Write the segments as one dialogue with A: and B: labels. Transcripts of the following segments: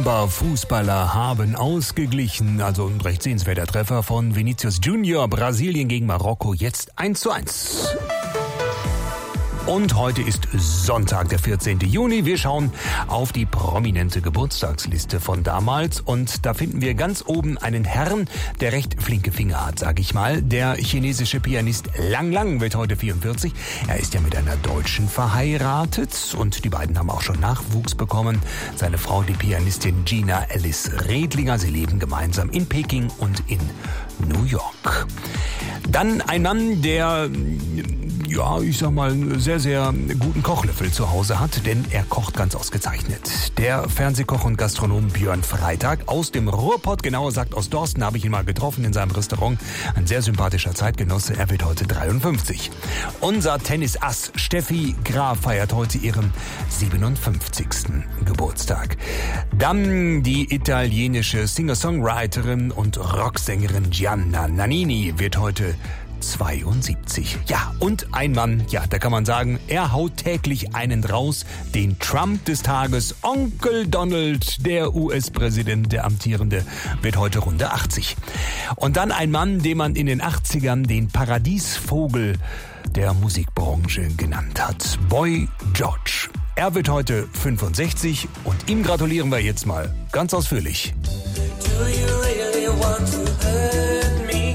A: Aber Fußballer haben ausgeglichen. Also ein recht sehenswerter Treffer von Vinicius Junior. Brasilien gegen Marokko jetzt 1:1. Und heute ist Sonntag, der 14. Juni. Wir schauen auf die prominente Geburtstagsliste von damals. Und da finden wir ganz oben einen Herrn, der recht flinke Finger hat, sag ich mal. Der chinesische Pianist Lang Lang wird heute 44. Er ist ja mit einer Deutschen verheiratet. Und die beiden haben auch schon Nachwuchs bekommen. Seine Frau, die Pianistin Gina Alice Redlinger. Sie leben gemeinsam in Peking und in New York. Dann ein Mann, der, ja, ich sag mal, sehr, sehr guten Kochlöffel zu Hause hat, denn er kocht ganz ausgezeichnet. Der Fernsehkoch und Gastronom Björn Freitag aus dem Ruhrpott, genauer gesagt aus Dorsten, habe ich ihn mal getroffen in seinem Restaurant. Ein sehr sympathischer Zeitgenosse, er wird heute 53. Unser Tennisass Steffi Graf feiert heute ihren 57. Geburtstag. Dann die italienische Singer-Songwriterin und Rocksängerin Gianna Nannini wird heute 72. Ja, und ein Mann, ja, da kann man sagen, er haut täglich einen raus, den Trump des Tages. Onkel Donald, der US-Präsident, der amtierende, wird heute Runde 80. Und dann ein Mann, den man in den 80ern den Paradiesvogel der Musikbranche genannt hat. Boy George. Er wird heute 65 und ihm gratulieren wir jetzt mal ganz ausführlich.
B: Do you really want to hurt me?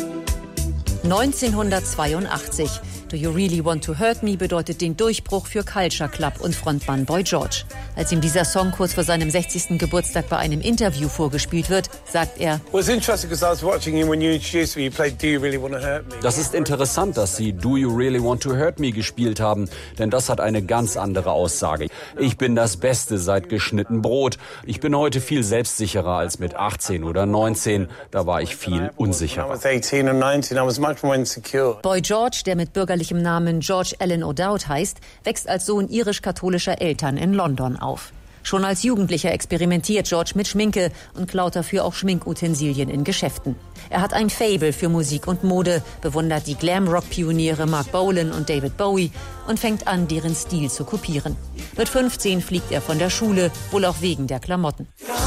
C: 1982. Do You Really Want to Hurt Me bedeutet den Durchbruch für Culture Club und Frontmann Boy George. Als ihm dieser Song kurz vor seinem 60. Geburtstag bei einem Interview vorgespielt wird, sagt er:
D: Das ist interessant, dass Sie Do You Really Want to Hurt Me gespielt haben, denn das hat eine ganz andere Aussage. Ich bin das Beste seit geschnitten Brot. Ich bin heute viel selbstsicherer als mit 18 oder 19. Da war ich viel unsicherer.
C: Boy George, der mit bürgerlichem Namen George Allen O'Dowd heißt, wächst als Sohn irisch-katholischer Eltern in London auf. Schon als Jugendlicher experimentiert George mit Schminke und klaut dafür auch Schminkutensilien in Geschäften. Er hat ein Faible für Musik und Mode, bewundert die Glam-Rock-Pioniere Mark Bolan und David Bowie und fängt an, deren Stil zu kopieren. Mit 15 fliegt er von der Schule, wohl auch wegen der Klamotten.